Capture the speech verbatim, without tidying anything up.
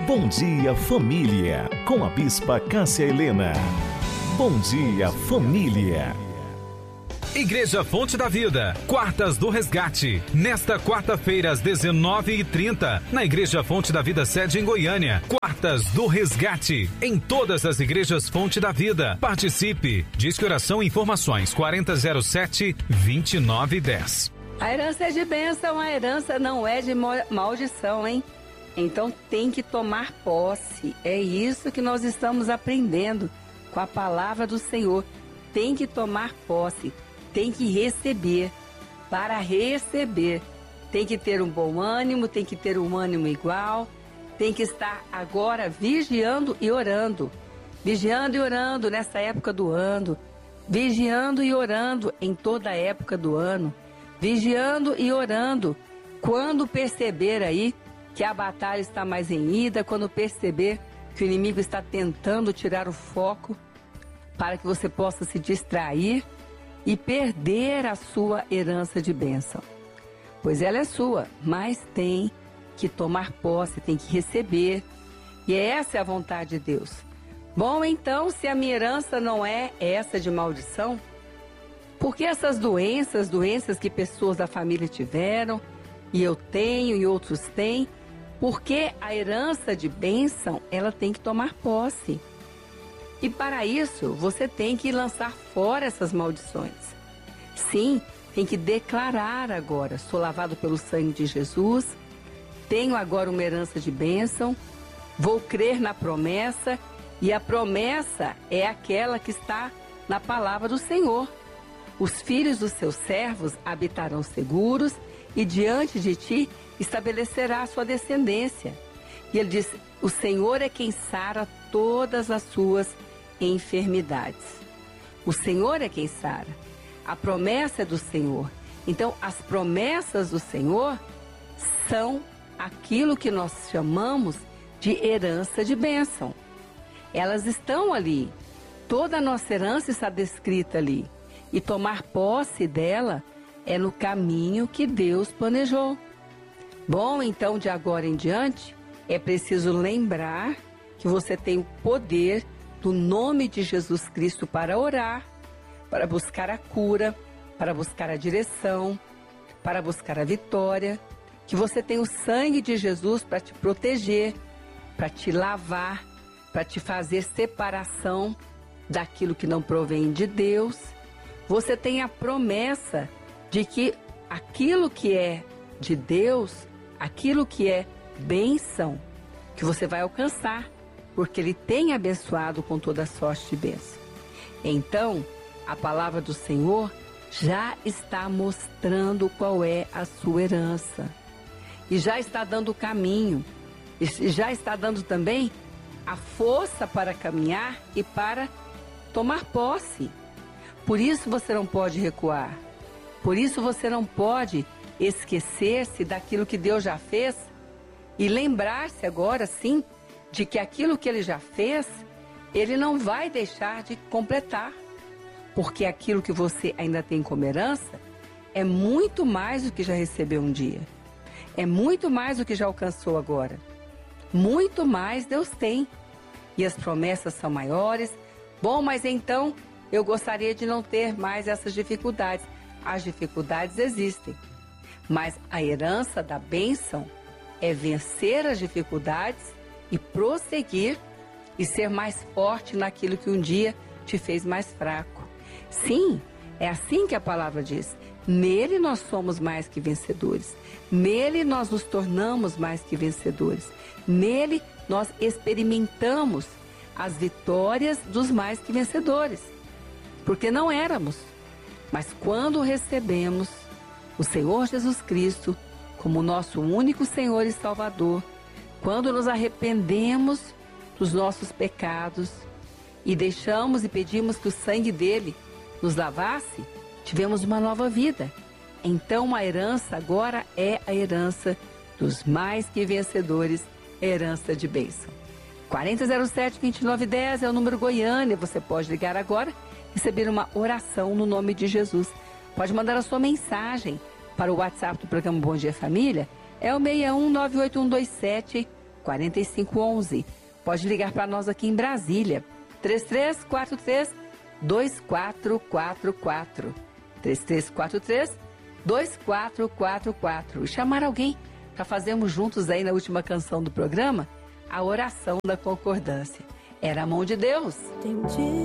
Bom Dia Família, com a Bispa Cássia Helena. Bom Dia Família. Igreja Fonte da Vida, Quartas do Resgate. Nesta quarta-feira, às dezenove e trinta, na Igreja Fonte da Vida, sede em Goiânia. Quartas do Resgate, em todas as igrejas Fonte da Vida. Participe. Disque Oração e Informações, quarenta zero sete, vinte e nove dez. A herança é de bênção, a herança não é de maldição, hein? Então tem que tomar posse. É isso que nós estamos aprendendo com a palavra do Senhor. Tem que tomar posse. Tem que receber. Para receber, tem que ter um bom ânimo, tem que ter um ânimo igual, tem que estar agora vigiando e orando. Vigiando e orando nessa época do ano. Vigiando e orando em toda a época do ano. Vigiando e orando quando perceber aí que a batalha está mais em ida, quando perceber que o inimigo está tentando tirar o foco para que você possa se distrair e perder a sua herança de bênção. Pois ela é sua, mas tem que tomar posse, tem que receber. E essa é a vontade de Deus. Bom, então, se a minha herança não é essa de maldição, por que essas doenças, doenças que pessoas da família tiveram, e eu tenho e outros têm, porque a herança de bênção, ela tem que tomar posse. E para isso, você tem que lançar fora essas maldições. Sim, tem que declarar agora, sou lavado pelo sangue de Jesus, tenho agora uma herança de bênção, vou crer na promessa, e a promessa é aquela que está na palavra do Senhor. Os filhos dos seus servos habitarão seguros, e diante de ti estabelecerá a sua descendência. E ele diz, o Senhor é quem sara todas as suas enfermidades. O Senhor é quem sara. A promessa é do Senhor. Então, as promessas do Senhor são aquilo que nós chamamos de herança de bênção. Elas estão ali. Toda a nossa herança está descrita ali. E tomar posse dela é no caminho que Deus planejou. Bom, então, de agora em diante, é preciso lembrar que você tem o poder do nome de Jesus Cristo para orar, para buscar a cura, para buscar a direção, para buscar a vitória, que você tem o sangue de Jesus para te proteger, para te lavar, para te fazer separação daquilo que não provém de Deus. Você tem a promessa de que aquilo que é de Deus, aquilo que é bênção, que você vai alcançar, porque Ele tem abençoado com toda sorte de bênção. Então, a palavra do Senhor já está mostrando qual é a sua herança. E já está dando o caminho. E já está dando também a força para caminhar e para tomar posse. Por isso você não pode recuar. Por isso você não pode esquecer-se daquilo que Deus já fez e lembrar-se agora, sim, de que aquilo que Ele já fez, Ele não vai deixar de completar. Porque aquilo que você ainda tem como herança é muito mais do que já recebeu um dia. É muito mais do que já alcançou agora. Muito mais Deus tem. E as promessas são maiores. Bom, mas então eu gostaria de não ter mais essas dificuldades. As dificuldades existem. Mas a herança da bênção é vencer as dificuldades e prosseguir e ser mais forte naquilo que um dia te fez mais fraco. Sim, é assim que a palavra diz. Nele nós somos mais que vencedores. Nele nós nos tornamos mais que vencedores. Nele nós experimentamos as vitórias dos mais que vencedores. Porque não éramos. Mas quando recebemos o Senhor Jesus Cristo como nosso único Senhor e Salvador, quando nos arrependemos dos nossos pecados e deixamos e pedimos que o sangue dele nos lavasse, tivemos uma nova vida. Então a herança agora é a herança dos mais que vencedores, herança de bênção. quarenta zero sete, vinte e nove dez é o número Goiânia. Você pode ligar agora e receber uma oração no nome de Jesus. Pode mandar a sua mensagem para o WhatsApp do programa Bom Dia Família. É o seis um nove oito um dois sete quatro cinco um um. Pode ligar para nós aqui em Brasília, três três quatro três, dois quatro quatro quatro. três três quatro três, dois quatro quatro quatro. E chamar alguém para fazermos juntos aí na última canção do programa, a oração da concordância. Era a mão de Deus. Tem dia